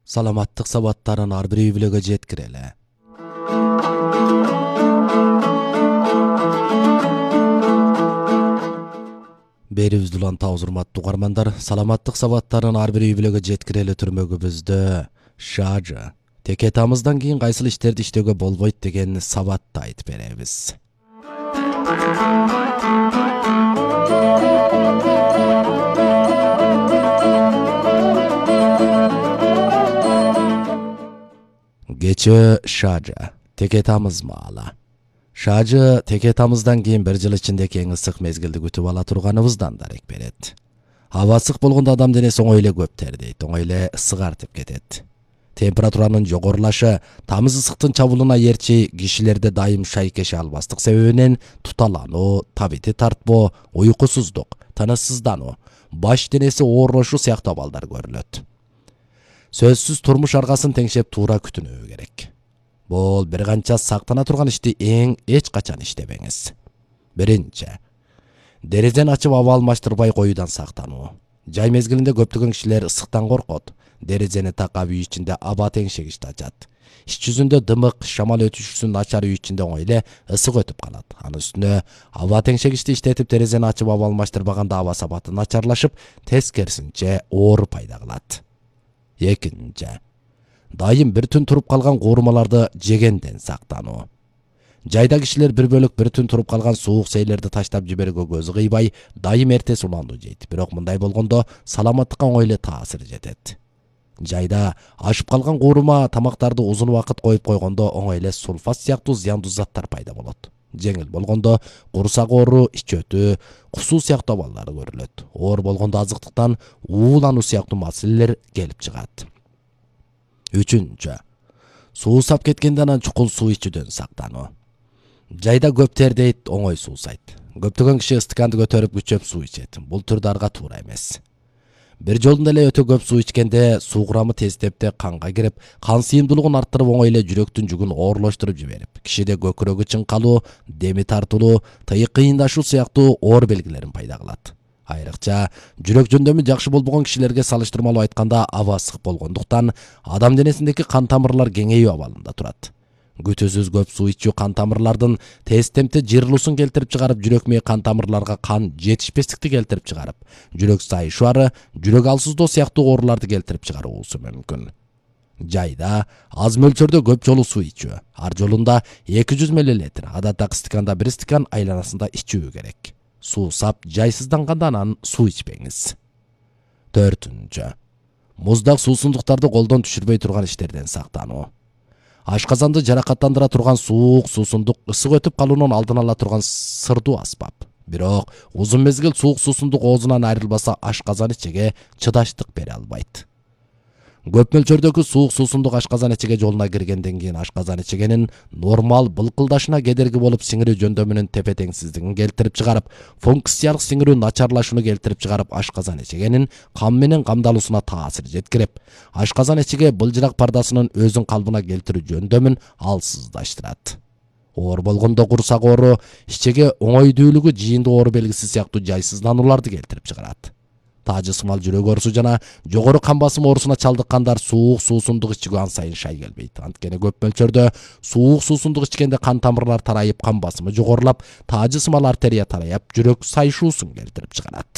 Саламаттык сабаттарын ар бир үй-бүлөгө жеткирели. Берибизди улан табыз урматтуу угармандар, саламаттык сабаттарын ар бир үй-бүлөгө жеткирели түрмөгүбүздө шажы текетамыздан кийин кайсыл иштерди иштөөгө болбойт деген сабатты айтып беребиз. Кечээ шажы текетамыз маала. Шажы текетамыздан кийин бир жыл ичинде эң ысык мезгилди күтүп ала турганыбыздан дарек берет. Аба ысык болгондо адам денеси оңой эле көп тердейт, оңой эле ысык артып кетет. Температуранын жогорулашы тамыз ысыктын чабуулуна эрчи кишилерде дайым шайкеше албастык себебинен туталануу, табити тартпоо, уйкусуздук, тынычсыздануу, баш денеси оорлошу сыяктуу абалдар көрүлөт. Сөзсүз турмуш аргасын теңшеп туура күтүнүү керек. Бул бир канча сактана турган ишти эч качан иштебеңиз. Биринчи, дерезени ачып аба алмаштырбай коюудан сактануу. Жай мезгилинде көптөгөн кишилер ысыктан коркот. Дерезени такап үй ичинде аба теңшегичти ачат. Иш жүзүндө дымык, шамал өтүшүсү начар үй ичинде оңой эле ысык өтүп калат. Анын үстүнө аба теңшегичти иштетип дерезени ачып аба алмаштырбаганда аба сапаты начарлашып, тескерисинче оор пайда кылат. Экинчи, дайым бир түн туруп калган куурмаларды жегенден сактануу. Жайда кишилер бир бөлүк бир түн туруп калган суук сейлерди таштап жиберүүгө көзү кыйбай, дайым эртеси улануу жейт. Бирок мындай болгондо саламаттыкка оңой эле таасир жетет. Жайда ашып калган куурма тамактарды узун убакыт коюп койгондо оңой эле сульфат сыяктуу зыяндуу заттар пайда болот. Жеңил болгондо курсак оору, ич өтүү, кусуу сыяктуу абалдар көрүлөт. Оор болгондо азыктыктан уулануу сыяктуу маселелер келип чыгат. Үчүнчү, суусап кеткенде анан чукул суу ичүүдөн сактануу. Жайда көп тердейт, оңой суусайт. Көптөгөн киши стаканды көтөрүп күчөп суу ичет. Бул түрдарга туура эмес. Бир жолунда эле өтө көп суу ичкенде суу курамы тезтепте канга кирип, кан сыйымдуулугун арттырып оңой эле жүрөктүн жүгүн оорлоштуруп жиберип, кишиде көкүрөгү чыңкалуу, деми тартылуу, тыйык кыйындашуу сыяктуу оор белгилерин пайда кылат. Айрыкча жүрөк жөндөмү жакшы болбогон кишилерге салыштырмалуу айтканда аба ысык болгондуктан адам денесиндеки кан тамырлар кеңейүү абалында турат. Күтүүсүз көп суу ичүү кан тамырлардын тез темпте жыйрылуусун келтирип чыгарып, жүрөк мээ кан тамырларга кан жетишпестикти келтирип чыгарып, жүрөк сайышуары, жүрөк алсыздоо сыяктуу ооруларды келтирип чыгаруусу мүмкүн. Жайда аз мөлчөрдө көп жолу суу ичүү. Ар жолунда 200 мл, адаттагы стаканда 1 стакан айланасында ичүү керек. Суусап, жайсызданганда анан суу ичпеңиз. Төртүнчү, муздак суусундуктарды колдон түшүрбөй турган иштерден сактануу. Ашказанды жаракаттандыра турган суук суусундук ысык өтүп калуунун алдын ала турган сырдуу аспап. Бирок узун мезгил суук суусундук оозунан айрылбаса ашказан ичеге чыдаштык бере албайт. Көп мөлчөрдөгү суук суусундук ашказан ичеге жолуна киргенден кийин ашказан ичегенин нормал былкылдашына кедерги болуп, сиңирүү жөндөмүнүн тепе-теңсиздигин келтирип чыгарып, функциялык сиңирүү начарлашууну келтирип чыгарып, ашказан ичегенин кан менен камдалуусуна таасир жеткирип, ашказан ичеге былжырак пардасынын өзүн калыбына келтирүү жөндөмүн алсыздаштырат. Оор болгондо курсак оору, ичеге оңой дүүлүгү, жыйындуу оору белгиси сыяктуу жайсызданууларды келтирип чыгарат. Таажы сымал жүрөк оорусу жана жогору кан басым оорусуна чалдыккандар суук суусундук ичүүгө ан сайын шай келбейт. Анткени көп мөлчөрдө суук суусундук ичкенде кан тамырлар тарайып, кан басымы жогорулап, таажы сымал артерия тараяп, жүрөк сайышуусун келтирип чыгарат.